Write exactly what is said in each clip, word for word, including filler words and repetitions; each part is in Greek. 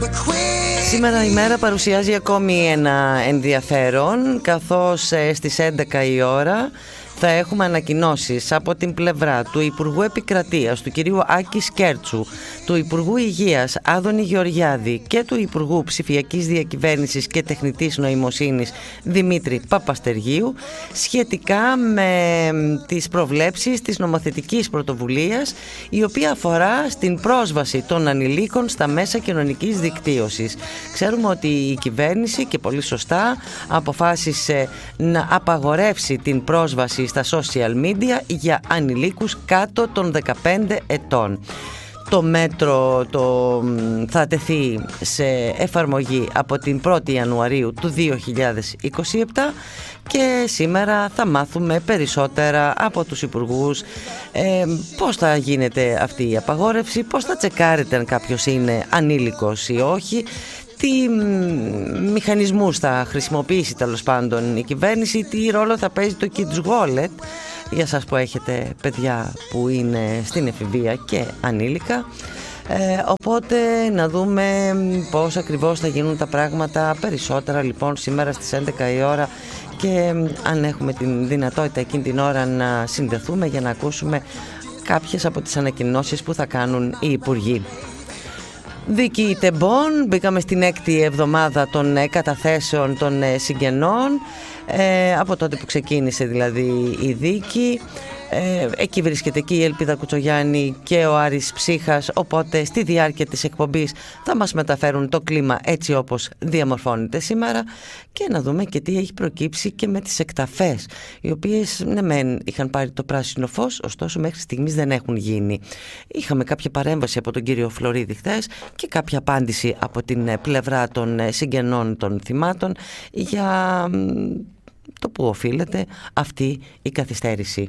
Σήμερα η μέρα παρουσιάζει ακόμη ένα ενδιαφέρον, καθώς στις έντεκα η ώρα θα έχουμε ανακοινώσεις από την πλευρά του Υπουργού Επικρατείας, του κυρίου Άκη Σκέρτσου, του Υπουργού Υγείας Άδωνη Γεωργιάδη και του Υπουργού Ψηφιακής Διακυβέρνησης και Τεχνητής Νοημοσύνης Δημήτρη Παπαστεργίου, σχετικά με τις προβλέψεις της νομοθετικής πρωτοβουλίας, η οποία αφορά στην πρόσβαση των ανηλίκων στα μέσα κοινωνικής δικτύωσης. Ξέρουμε ότι η κυβέρνηση, και πολύ σωστά, αποφάσισε να απαγορεύσει την πρόσβαση στα social media για ανηλίκους κάτω των δεκαπέντε ετών. Το μέτρο το, θα τεθεί σε εφαρμογή από την πρώτη Ιανουαρίου του δύο χιλιάδες είκοσι επτά και σήμερα θα μάθουμε περισσότερα από τους υπουργούς ε, πώς θα γίνεται αυτή η απαγόρευση, πώς θα τσεκάρετε αν κάποιος είναι ανήλικος ή όχι, τι μηχανισμούς θα χρησιμοποιήσει τέλος πάντων η κυβέρνηση, τι ρόλο θα παίζει το Kids Wallet για σας που έχετε παιδιά που είναι στην εφηβεία και ανήλικα. Ε, οπότε να δούμε πώς ακριβώς θα γίνουν τα πράγματα περισσότερα λοιπόν σήμερα στις έντεκα η ώρα, και αν έχουμε την δυνατότητα εκείνη την ώρα να συνδεθούμε για να ακούσουμε κάποιες από τις ανακοινώσεις που θα κάνουν οι υπουργοί. Δίκη τεμπών, μπήκαμε στην έκτη εβδομάδα των καταθέσεων των συγγενών, ε, από τότε που ξεκίνησε δηλαδή η δίκη. Ε, εκεί βρίσκεται εκεί η Ελπίδα Κουτσογιάννη και ο Άρης Ψύχας, οπότε στη διάρκεια της εκπομπής θα μας μεταφέρουν το κλίμα έτσι όπως διαμορφώνεται σήμερα, και να δούμε και τι έχει προκύψει και με τις εκταφές, οι οποίες ναι μεν είχαν πάρει το πράσινο φως, ωστόσο μέχρι στιγμής δεν έχουν γίνει. Είχαμε κάποια παρέμβαση από τον κύριο Φλωρίδη χθες και κάποια απάντηση από την πλευρά των συγγενών των θυμάτων για το που οφείλεται αυτή η καθυστέρηση.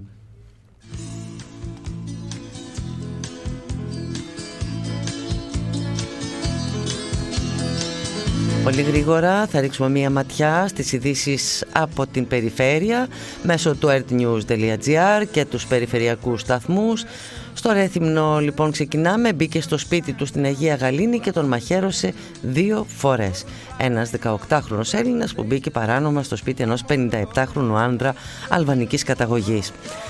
Πολύ γρήγορα θα ρίξουμε μία ματιά στις ειδήσεις από την περιφέρεια μέσω του earthnews.gr και τους περιφερειακούς σταθμούς. Στο Ρέθυμνο λοιπόν ξεκινάμε. Μπήκε στο σπίτι του στην Αγία Γαλήνη και τον μαχαίρωσε δύο φορές. Ένας δεκαοκτάχρονος Έλληνας που μπήκε παράνομα στο σπίτι ενός πενηνταεπτάχρονου άνδρα αλβανικής καταγωγής.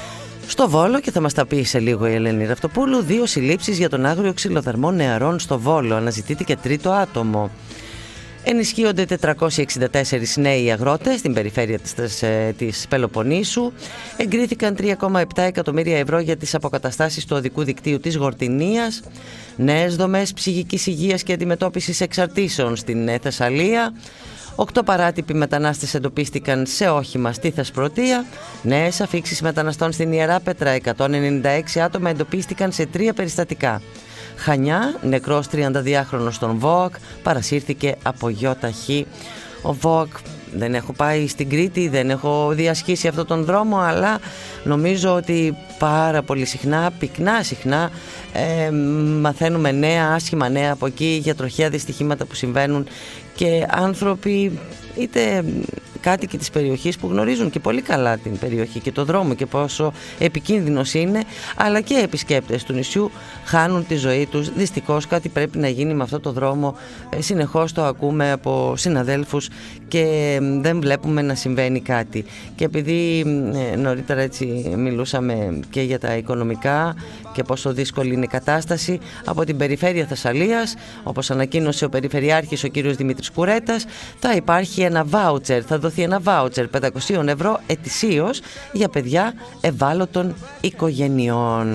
Στο Βόλο, και θα μας τα πει σε λίγο η Ελένη Ραυτοπούλου, δύο συλλήψεις για τον άγριο ξυλοδαρμό νεαρών στο Βόλο. Αναζητείται και τρίτο άτομο. Ενισχύονται τετρακόσιοι εξήντα τέσσερις νέοι αγρότες στην περιφέρεια της, της Πελοποννήσου. Εγκρίθηκαν τρία κόμμα επτά εκατομμύρια ευρώ για τις αποκαταστάσεις του οδικού δικτύου της Γορτινίας. Νέες δομές ψυχικής υγείας και αντιμετώπισης εξαρτήσεων στην Θεσσαλία. Οκτώ παράτυποι μετανάστες εντοπίστηκαν σε όχημα στη Θεσπρωτεία. Νέες αφήξεις μεταναστών στην Ιεράπετρα. εκατόν ενενήντα έξι άτομα εντοπίστηκαν σε τρία περιστατικά. Χανιά, νεκρός τριανταδυάχρονος στον ΒΟΑΚ, παρασύρθηκε από γιοταχή. Ο ΒΟΑΚ, δεν έχω πάει στην Κρήτη, δεν έχω διασχίσει αυτόν τον δρόμο, αλλά νομίζω ότι πάρα πολύ συχνά, πυκνά συχνά, ε, μαθαίνουμε νέα, άσχημα νέα από εκεί για τροχαία δυστυχήματα που συμβαίνουν, και άνθρωποι είτε κάτοικοι της περιοχής που γνωρίζουν και πολύ καλά την περιοχή και το δρόμο και πόσο επικίνδυνος είναι, αλλά και επισκέπτες του νησιού χάνουν τη ζωή τους. Δυστυχώς κάτι πρέπει να γίνει με αυτό το δρόμο. Συνεχώς το ακούμε από συναδέλφους και δεν βλέπουμε να συμβαίνει κάτι. Και επειδή νωρίτερα έτσι μιλούσαμε και για τα οικονομικά και πόσο δύσκολη είναι η κατάσταση, από την περιφέρεια Θεσσαλίας, όπως ανακοίνωσε ο Περιφερειάρχης ο κύριος Δημήτρης Κουρέτας, θα υπάρχει ένα βάουτσερ, θα δοθεί ένα βάουτσερ πεντακόσια ευρώ ετησίως για παιδιά ευάλωτων οικογενειών.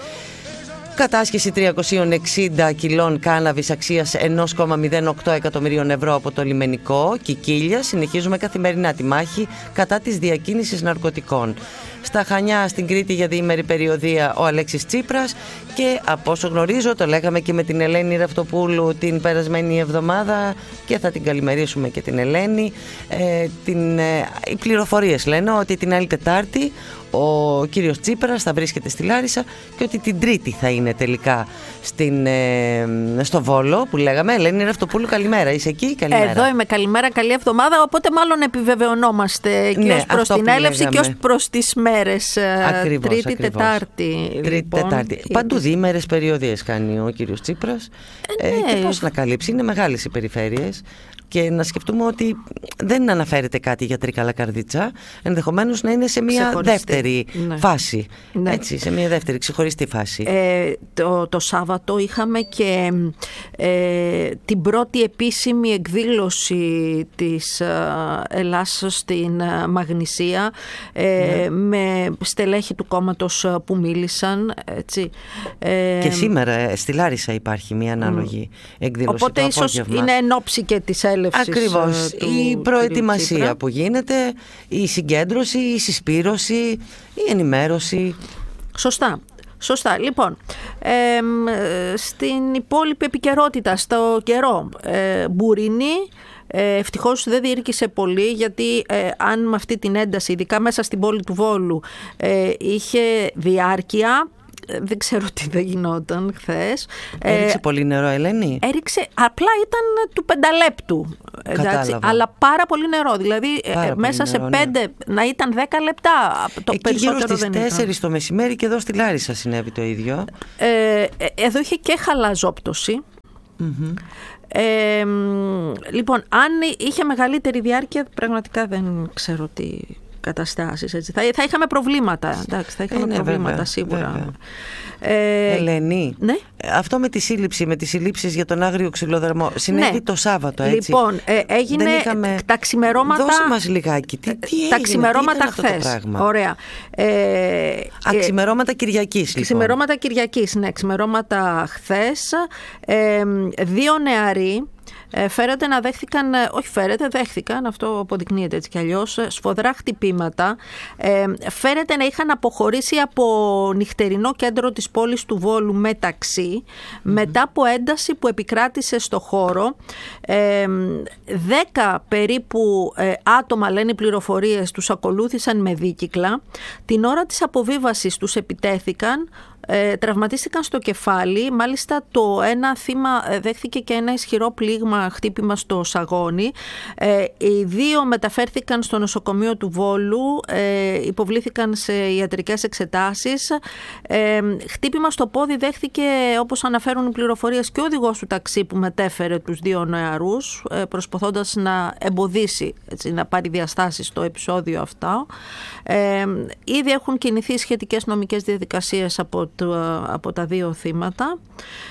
Κατάσχεση τριακόσια εξήντα κιλών κάναβης αξίας ένα κόμμα μηδέν οκτώ εκατομμυρίων ευρώ από το λιμενικό Κικίλια. Συνεχίζουμε καθημερινά τη μάχη κατά της διακίνησης ναρκωτικών. Στα Χανιά, στην Κρήτη, για διήμερη περιοδία ο Αλέξης Τσίπρας, και από όσο γνωρίζω, το λέγαμε και με την Ελένη Ραυτοπούλου την περασμένη εβδομάδα και θα την καλημερίσουμε και την Ελένη, ε, την, ε, οι πληροφορίες λένε ότι την άλλη Τετάρτη ο κύριος Τσίπρας θα βρίσκεται στη Λάρισα και ότι την Τρίτη θα είναι τελικά στην, ε, στο Βόλο που λέγαμε. Ελένη Ραυτοπούλου, καλημέρα, είσαι εκεί? Καλημέρα. Εδώ είμαι, καλημέρα, καλή εβδομάδα, οπότε μάλλον επιβεβαιωνόμαστε και ναι, ως προς την έλευση και ως προς τις μέρες. Ακριβώς, Τρίτη, ακριβώς. Τετάρτη. Τρίτη, λοιπόν, Τετάρτη. Παντού διήμερες περιοδίες κάνει ο κύριος Τσίπρας. Ε, ναι. ε, και πώς να καλύψει, είναι μεγάλες οι περιφέρειες. Και να σκεφτούμε ότι δεν αναφέρεται κάτι για Τρίκαλα Καρδίτσα, ενδεχομένως να είναι σε μια ξεχωριστή. δεύτερη ναι. φάση. Ναι. Έτσι, σε μια δεύτερη ξεχωριστή φάση. Ε, το, το Σάββατο είχαμε και ε, την πρώτη επίσημη εκδήλωση της ε, Ελλάς στην ε, Μαγνησία, ε, ναι. με στελέχη του κόμματος που μίλησαν. Έτσι. Ε, και σήμερα στη Λάρισα υπάρχει μια ανάλογη mm. εκδήλωση. Οπότε το ίσως απόγευμα. είναι εν ώψη και της έλευσης. Ακριβώς. Του, η προετοιμασία του που γίνεται, η συγκέντρωση, η συσπήρωση, η ενημέρωση. Σωστά. Σωστά. Λοιπόν, ε, στην υπόλοιπη επικαιρότητα, στο καιρό, ε, Μπουρίνι, ε, ευτυχώς δεν διήρκησε πολύ, γιατί ε, αν με αυτή την ένταση, ειδικά μέσα στην πόλη του Βόλου, ε, είχε διάρκεια, δεν ξέρω τι δεν γινόταν χθες. Έριξε ε, πολύ νερό, Ελένη? Έριξε, απλά ήταν του πενταλέπτου. Εντάξει, αλλά πάρα πολύ νερό. Δηλαδή πάρα μέσα νερό, σε πέντε ναι. να ήταν δέκα λεπτά. Το εκεί περισσότερο γύρω στις δεν τέσσερις ήταν. το μεσημέρι και εδώ στη Λάρισα συνέβη το ίδιο. Ε, εδώ είχε και χαλαζόπτωση. Mm-hmm. Ε, λοιπόν, αν είχε μεγαλύτερη διάρκεια, πραγματικά δεν ξέρω τι καταστάσεις. Έτσι. Θα, θα είχαμε προβλήματα. Εντάξει, θα είχαμε ε, ναι, προβλήματα βέβαια, σίγουρα. Βέβαια. Ε, Ελένη, ναι? αυτό με τη σύλληψη, με τις συλλήψεις για τον άγριο ξυλοδαρμό συνέβη ναι. το Σάββατο, έτσι? Λοιπόν, ε, έγινε είχαμε... τα ξημερώματα. Δώσε μας λιγάκι, τι, τι έγινε, τα ξημερώματα χθες. Ωραία. Ε, Α, ξημερώματα Κυριακής, λοιπόν. Ξημερώματα Κυριακής, ναι, ξημερώματα χθες. Ε, δύο νεαροί Ε, φέρεται να δέχθηκαν, όχι φέρεται, δέχθηκαν, αυτό αποδεικνύεται έτσι κι αλλιώς, σφοδρά χτυπήματα. Ε, φέρεται να είχαν αποχωρήσει από νυχτερινό κέντρο της πόλης του Βόλου με ταξί, mm-hmm. μετά από ένταση που επικράτησε στο χώρο. Ε, δέκα περίπου ε, άτομα, λένε οι πληροφορίες, τους ακολούθησαν με δίκυκλα. Την ώρα της αποβίβασης τους επιτέθηκαν, Ε, τραυματίστηκαν στο κεφάλι. Μάλιστα το ένα θύμα δέχθηκε και ένα ισχυρό πλήγμα, χτύπημα στο σαγόνι. Ε, οι δύο μεταφέρθηκαν στο νοσοκομείο του Βόλου, ε, υποβλήθηκαν σε ιατρικές εξετάσεις. Ε, χτύπημα στο πόδι δέχθηκε, όπως αναφέρουν οι πληροφορίες, και ο οδηγός του ταξί που μετέφερε τους δύο νεαρούς, ε, προσπαθώντας να εμποδίσει, έτσι, να πάρει διαστάσεις στο επεισόδιο αυτό. Ε, ήδη έχουν κινηθεί σχετικές νομικές διαδικασίες από από τα δύο θύματα.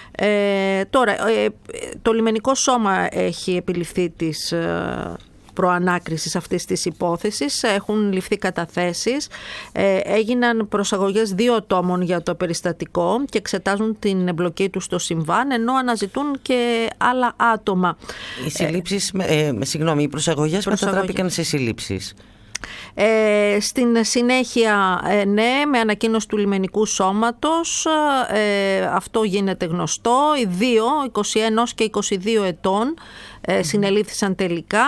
Ε, τώρα, ε, το λιμενικό σώμα έχει επιληφθεί της ε, προανάκρισης αυτής της υπόθεσης. Έχουν ληφθεί καταθέσεις. Ε, έγιναν προσαγωγές δύο ατόμων για το περιστατικό και εξετάζουν την εμπλοκή τους στο συμβάν, ενώ αναζητούν και άλλα άτομα. Οι συλλήψεις, ε, ε, συγγνώμη, οι προσαγωγές μετατράπηκαν σε συλλήψεις. Ε, στην συνέχεια, ε, ναι, με ανακοίνωση του λιμενικού σώματος, ε, αυτό γίνεται γνωστό. Οι δύο, είκοσι ένα και είκοσι δύο ετών, ε, συνελήφθησαν τελικά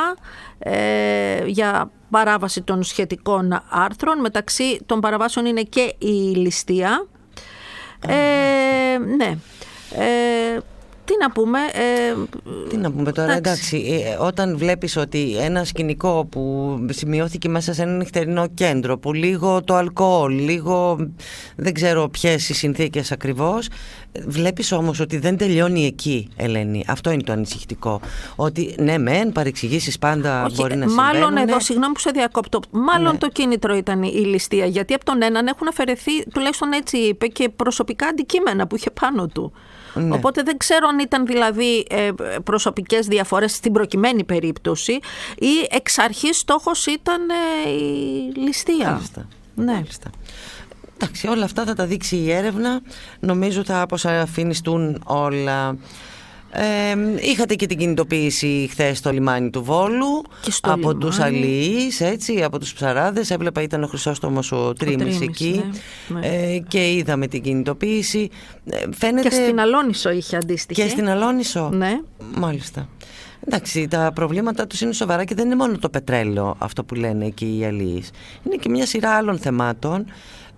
ε, για παράβαση των σχετικών άρθρων. Μεταξύ των παραβάσεων είναι και η ληστεία. Ε, ναι. Ε, Τι να πούμε. Ε, Τι να πούμε τώρα, εντάξει, εντάξει όταν βλέπεις ότι ένα σκηνικό που σημειώθηκε μέσα σε ένα νυχτερινό κέντρο, που λίγο το αλκοόλ, λίγο δεν ξέρω ποιες οι συνθήκες ακριβώς, βλέπεις όμως ότι δεν τελειώνει εκεί, Ελένη. Αυτό είναι το ανησυχητικό. Ότι ναι, μεν, παρεξηγήσεις πάντα όχι, μπορεί να μάλλον συμβαίνουν. Μάλλον εδώ, συγγνώμη που σε διακόπτω, μάλλον ναι. το κίνητρο ήταν η ληστεία, γιατί από τον έναν έχουν αφαιρεθεί, τουλάχιστον έτσι είπε, και προσωπικά αντικείμενα που είχε πάνω του. Ναι. Οπότε δεν ξέρω αν ήταν δηλαδή προσωπικές διαφορές στην προκειμένη περίπτωση ή εξ αρχής στόχος ήταν η ληστεία. Μάλιστα. Ναι. Μάλιστα. Εντάξει, όλα αυτά θα τα δείξει η έρευνα. Νομίζω θα αποσαφινιστούν όλα. Ε, είχατε και την κινητοποίηση χθες στο λιμάνι του Βόλου από λιμάνι. Τους αλληλείς, έτσι, από τους ψαράδες. Έβλεπα ήταν ο Χρυσόστομος ο Τρίμης εκεί, ναι, ναι. Ε, και είδαμε την κινητοποίηση. Φαίνεται... Και στην Αλόνισο είχε αντίστοιχη. Και στην Αλόνισο, ναι. Μάλιστα. Εντάξει, τα προβλήματα τους είναι σοβαρά και δεν είναι μόνο το πετρέλαιο αυτό που λένε εκεί οι αλληλείς. Είναι και μια σειρά άλλων θεμάτων.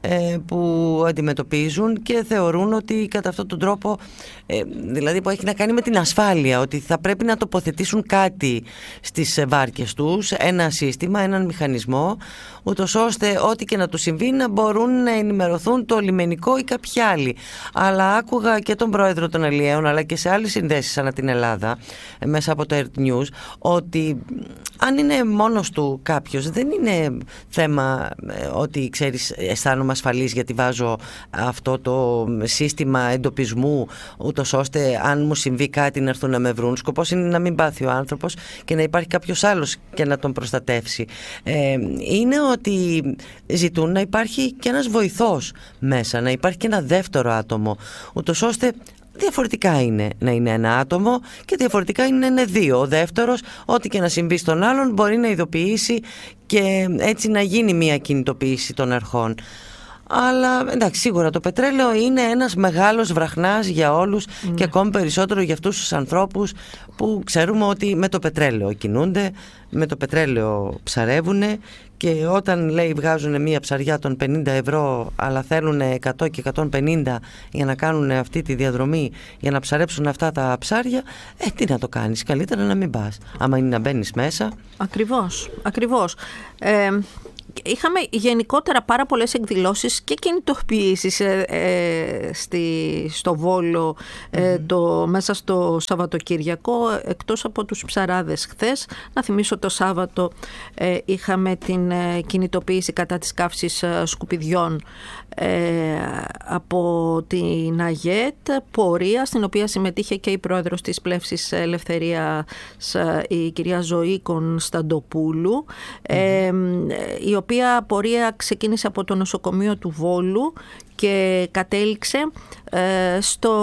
που αντιμετωπίζουν και θεωρούν ότι κατά αυτόν τον τρόπο, δηλαδή που έχει να κάνει με την ασφάλεια, ότι θα πρέπει να τοποθετήσουν κάτι στις βάρκες τους, ένα σύστημα, έναν μηχανισμό, ούτως ώστε ό,τι και να τους συμβεί να μπορούν να ενημερωθούν το λιμενικό ή κάποιοι άλλοι. Αλλά άκουγα και τον πρόεδρο των Αλλιέων, αλλά και σε άλλες συνδέσεις ανά την Ελλάδα, μέσα από το Earth News, ότι αν είναι μόνος του κάποιος, δεν είναι θέμα ότι, ξέρεις, αισθάνομαι ασφαλής γιατί βάζω αυτό το σύστημα εντοπισμού, ούτως ώστε αν μου συμβεί κάτι να έρθουν να με βρουν. Σκοπός είναι να μην πάθει ο άνθρωπος και να υπάρχει κάποιος άλλος και να τον προστατεύσει. Ε, είναι ότι ζητούν να υπάρχει και ένας βοηθός μέσα, να υπάρχει και ένα δεύτερο άτομο, ούτως ώστε διαφορετικά είναι να είναι ένα άτομο και διαφορετικά είναι να είναι δύο. Ο δεύτερος, ό,τι και να συμβεί στον άλλον, μπορεί να ειδοποιήσει και έτσι να γίνει μια κινητοποίηση των αρχών. Αλλά εντάξει, σίγουρα το πετρέλαιο είναι ένας μεγάλος βραχνάς για όλους, mm. και ακόμη περισσότερο για αυτούς τους ανθρώπους που ξέρουμε ότι με το πετρέλαιο κινούνται, με το πετρέλαιο ψαρεύουνε, και όταν, λέει, βγάζουν μία ψαριά των πενήντα ευρώ αλλά θέλουν εκατό και εκατόν πενήντα για να κάνουν αυτή τη διαδρομή, για να ψαρέψουν αυτά τα ψάρια, ε, τι να το κάνεις, καλύτερα να μην πας, άμα είναι να μπαίνεις μέσα. Ακριβώς, ακριβώς. Ε, Είχαμε γενικότερα πάρα πολλές εκδηλώσεις και κινητοποιήσεις ε, ε, στη, στο Βόλο ε, mm-hmm. το, μέσα στο Σαββατοκύριακο, εκτός από τους ψαράδες χθες. Να θυμίσω, το Σάββατο ε, είχαμε την ε, κινητοποίηση κατά της καύσης ε, σκουπιδιών ε, από την ΑΓΕΤ, πορεία στην οποία συμμετείχε και η πρόεδρος της Πλεύσης Ελευθερίας, η κυρία Ζωή Κωνσταντοπούλου, mm-hmm. ε, η οποία πορεία ξεκίνησε από το νοσοκομείο του Βόλου και κατέληξε ε, στο,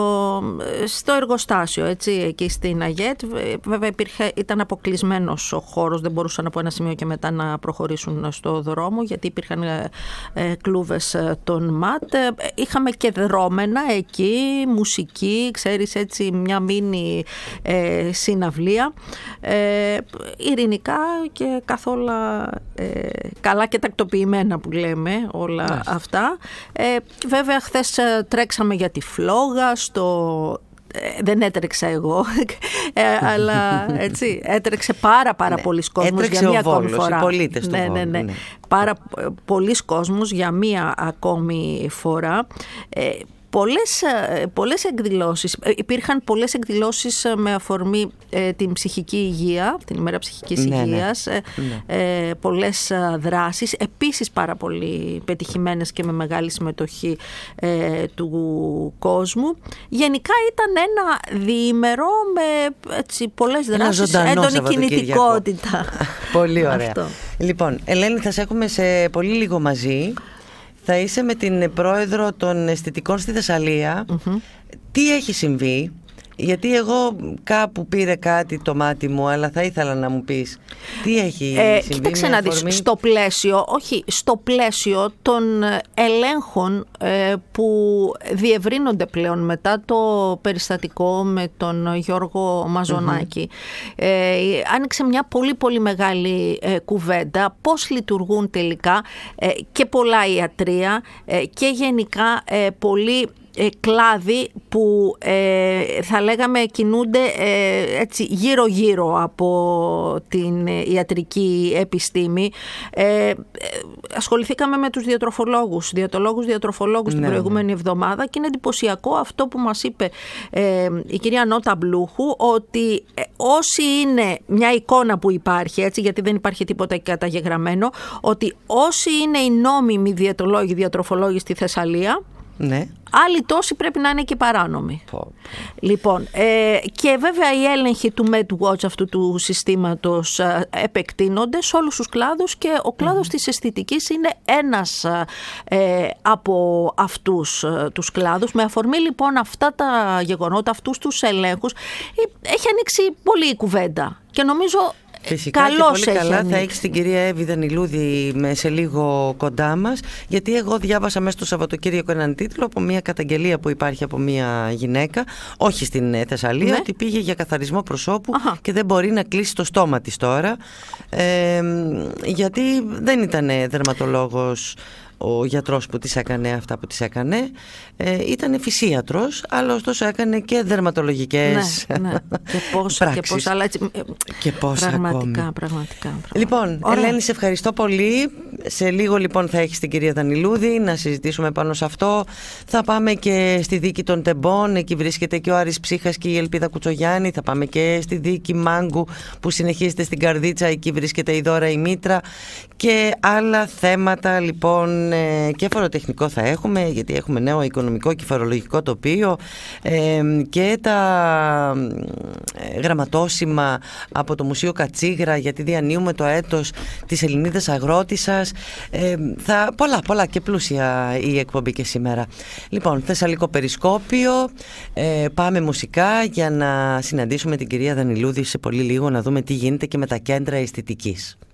στο εργοστάσιο, έτσι, εκεί στην ΑΓΕΤ. Βέβαια υπήρχε, ήταν αποκλεισμένος ο χώρος, δεν μπορούσαν από ένα σημείο και μετά να προχωρήσουν στο δρόμο, γιατί υπήρχαν ε, ε, κλούβες των ΜΑΤ. Είχαμε και δρόμενα εκεί, μουσική, ξέρεις, έτσι, μια μίνι ε, συναυλία, ε, ειρηνικά και καθόλου ε, καλά και τακτοποιημένα, που λέμε όλα yes. αυτά. Ε, βέβαια χθες τρέξαμε για τη φλόγα στο... Δεν έτρεξα εγώ, ε, αλλά έτσι, έτρεξε πάρα πάρα ναι, πολλοί κόσμος για μία ακόμη φορά. Οι πολίτες του ναι, Βόλου, ναι, ναι. ναι. Πάρα πολλοί κόσμος για μία ακόμη φορά. Ε, Πολλές, πολλές εκδηλώσεις, υπήρχαν πολλές εκδηλώσεις με αφορμή ε, την ψυχική υγεία, την ημέρα ψυχικής ναι, υγείας, ναι. Ε, πολλές δράσεις, επίσης πάρα πολύ πετυχημένες και με μεγάλη συμμετοχή ε, του κόσμου. Γενικά ήταν ένα διήμερο με έτσι, πολλές δράσεις, έντονη κινητικότητα. Πολύ ωραία. Αυτό. Λοιπόν, Ελένη, θα σε έχουμε σε πολύ λίγο μαζί. Θα είσαι με την πρόεδρο των αισθητικών στη Θεσσαλία. Mm-hmm. Τι έχει συμβεί? Γιατί εγώ κάπου πήρε κάτι το μάτι μου, αλλά θα ήθελα να μου πεις τι έχει ε, συμβεί. Κοίταξε να δεις, στο πλαίσιο, όχι, στο πλαίσιο των ελέγχων ε, που διευρύνονται πλέον μετά το περιστατικό με τον Γιώργο Μαζονάκη. Mm-hmm. Ε, άνοιξε μια πολύ πολύ μεγάλη ε, κουβέντα, πώς λειτουργούν τελικά ε, και πολλά ιατρεία ε, και γενικά ε, πολύ κλάδοι που ε, θα λέγαμε κινούνται ε, έτσι γύρω-γύρω από την ιατρική επιστήμη. Ε, ασχοληθήκαμε με τους διατροφολόγους, διατολόγους, διατροφολόγους ναι, την προηγούμενη ναι. εβδομάδα, και είναι εντυπωσιακό αυτό που μας είπε ε, η κυρία Νότα Μπλούχου, ότι ε, όσοι είναι μια εικόνα που υπάρχει, έτσι, γιατί δεν υπάρχει τίποτα καταγεγραμμένο, ότι όσοι είναι οι νόμιμοι διατολόγοι, διατροφολόγοι στη Θεσσαλία, ναι. άλλοι τόσοι πρέπει να είναι και παράνομοι. Πω. Λοιπόν, ε, και βέβαια οι έλεγχοι του MedWatch, αυτού του συστήματος, ε, επεκτείνονται σε όλους τους κλάδους, και ο κλάδος mm-hmm. της αισθητικής είναι ένας ε, από αυτούς ε, τους κλάδους. Με αφορμή λοιπόν αυτά τα γεγονότα, αυτούς τους ελέγχους, ε, έχει ανοίξει πολύ η κουβέντα, και νομίζω φυσικά καλώς και πολύ καλά ανοίξει. Θα έχεις την κυρία Εύη Δανιλούδη σε λίγο κοντά μας, γιατί εγώ διάβασα μέσα στο Σαββατοκύριακο έναν τίτλο από μια καταγγελία που υπάρχει από μια γυναίκα, όχι στην Θεσσαλία, ναι. ότι πήγε για καθαρισμό προσώπου. Αχα. Και δεν μπορεί να κλείσει το στόμα της τώρα, ε, γιατί δεν ήταν δερματολόγος ο γιατρός που της έκανε αυτά που της έκανε ε, ήταν φυσίατρος, αλλά ωστόσο έκανε και δερματολογικές ναι, ναι. και πόσα, πράξεις. Και πόσα, αλλά έτσι, και πόσα πραγματικά, ακόμη. πραγματικά, πραγματικά. Λοιπόν, ωραία. Ελένη, σε ευχαριστώ πολύ. Σε λίγο λοιπόν θα έχεις την κυρία Δανιλούδη να συζητήσουμε πάνω σε αυτό. Θα πάμε και στη δίκη των Τεμπών, εκεί βρίσκεται και ο Άρης Ψύχας και η Ελπίδα Κουτσογιάννη. Θα πάμε και στη δίκη Μάγκου που συνεχίζεται στην Καρδίτσα, εκεί βρίσκεται η Δώρα η Μήτρα και άλλα θέματα λοιπόν, και φοροτεχνικό θα έχουμε, γιατί έχουμε νέο οικονομικό και φορολογικό τοπίο, και τα γραμματόσημα από το Μουσείο Κατσίγρα, γιατί διανύουμε το έτος της Ελληνίδας Αγρότισσας. Θα, πολλά, πολλά και πλούσια η εκπομπή και σήμερα. Λοιπόν, Θεσσαλικό Περισκόπιο, πάμε μουσικά για να συναντήσουμε την κυρία Δανιλούδη σε πολύ λίγο, να δούμε τι γίνεται και με τα κέντρα αισθητικής.